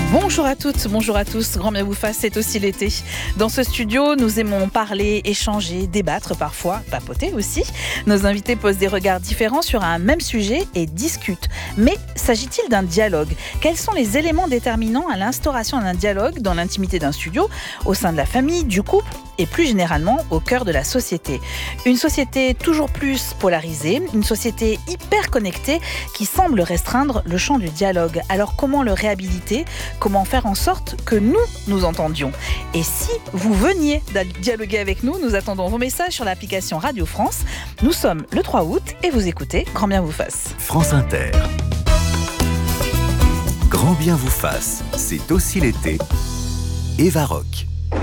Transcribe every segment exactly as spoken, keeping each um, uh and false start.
Bonjour à toutes, bonjour à tous, grand bien vous fasse, c'est aussi l'été. Dans ce studio, nous aimons parler, échanger, débattre parfois, papoter aussi. Nos invités posent des regards différents sur un même sujet et discutent. Mais s'agit-il d'un dialogue ? Quels sont les éléments déterminants à l'instauration d'un dialogue dans l'intimité d'un studio, au sein de la famille, du couple et plus généralement au cœur de la société ? Une société toujours plus polarisée, une société hyper connectée qui semble restreindre le champ du dialogue. Alors comment le réhabiliter ? Comment faire en sorte que nous nous entendions ? Et si vous veniez dialoguer avec nous, nous attendons vos messages sur l'application Radio France. Nous sommes le trois août et vous écoutez Grand bien vous fasse. France Inter. Grand bien vous fasse, c'est aussi l'été. Eva Rock.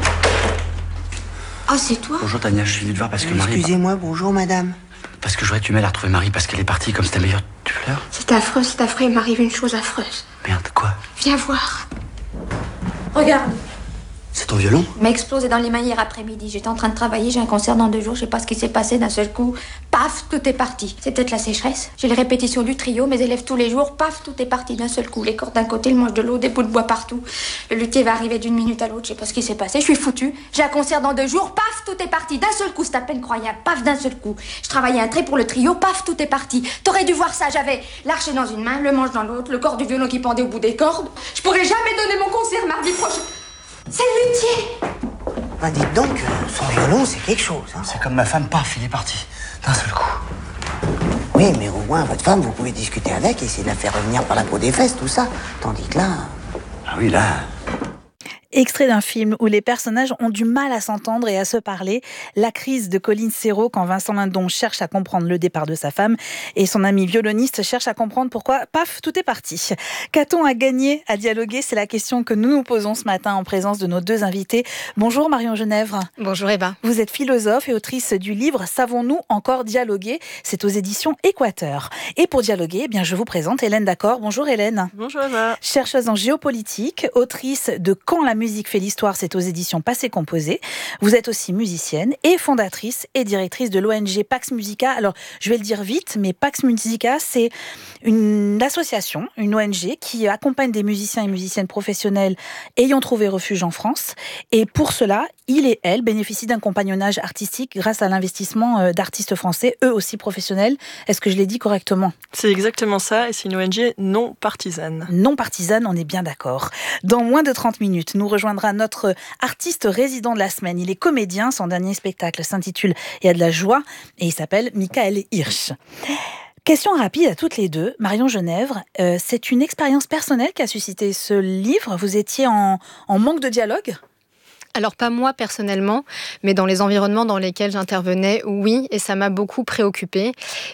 Oh, c'est toi ? Bonjour Tania, je suis venu te voir parce que Marie... Excusez-moi, bonjour madame. Parce que j'aurais du mal à retrouver Marie parce qu'elle est partie comme c'était meilleur. Tu pleures ? C'est affreux, c'est affreux, il m'arrive une chose affreuse. Merde, quoi ? Viens voir. Regarde. C'est ton violon ? Il m'a explosé dans les mains hier après-midi. J'étais en train de travailler, j'ai un concert dans deux jours, je sais pas ce qui s'est passé d'un seul coup. Paf, tout est parti. C'est peut-être la sécheresse. J'ai les répétitions du trio, mes élèves tous les jours, paf, tout est parti d'un seul coup. Les cordes d'un côté, le manche de l'autre, des bouts de bois partout. Le luthier va arriver d'une minute à l'autre, je sais pas ce qui s'est passé, je suis foutue. J'ai un concert dans deux jours, paf, tout est parti d'un seul coup, c'est à peine croyable, paf, d'un seul coup. Je travaillais un trait pour le trio, paf, tout est parti. T'aurais dû voir ça, j'avais l'archet dans une main, le manche dans l'autre, le corps du violon qui pendait au bout des cordes. Je pourrais jamais donner mon concert mardi prochain. C'est le luthier. Ben dites donc, euh, son violon, c'est quelque chose. Hein. C'est comme ma femme, paf, il est parti. D'un seul coup. Oui, mais au moins, votre femme, vous pouvez discuter avec, essayer de la faire revenir par la peau des fesses, tout ça. Tandis que là... Ah oui, là... Extrait d'un film où les personnages ont du mal à s'entendre et à se parler. La crise de Colline Serrault quand Vincent Lindon cherche à comprendre le départ de sa femme et son ami violoniste cherche à comprendre pourquoi, paf, tout est parti. Qu'a-t-on à gagner à dialoguer ? C'est la question que nous nous posons ce matin en présence de nos deux invités. Bonjour Marion Genèvre. Bonjour Eva. Vous êtes philosophe et autrice du livre « Savons-nous encore dialoguer ?» C'est aux éditions Équateur. Et pour dialoguer, eh bien, je vous présente Hélène Dacor. Bonjour Hélène. Bonjour Eva. Chercheuse en géopolitique, autrice de « Quand la musique fait l'histoire », c'est aux éditions Passé Composé. Vous êtes aussi musicienne et fondatrice et directrice de l'O N G Pax Musica. Alors, je vais le dire vite, mais Pax Musica, c'est une association, une O N G qui accompagne des musiciens et musiciennes professionnels ayant trouvé refuge en France. Et pour cela, il et elle bénéficient d'un compagnonnage artistique grâce à l'investissement d'artistes français, eux aussi professionnels. Est-ce que je l'ai dit correctement ? C'est exactement ça, et c'est une O N G non partisane. Non partisane, on est bien d'accord. Dans moins de trente minutes, nous rejoindra notre artiste résident de la semaine. Il est comédien, son dernier spectacle s'intitule « Il y a de la joie » et il s'appelle Michael Hirsch. Question rapide à toutes les deux. Marion Genèvre, euh, c'est une expérience personnelle qui a suscité ce livre. Vous étiez en, en manque de dialogue ? Alors pas moi personnellement, mais dans les environnements dans lesquels j'intervenais, oui, et ça m'a beaucoup préoccupée.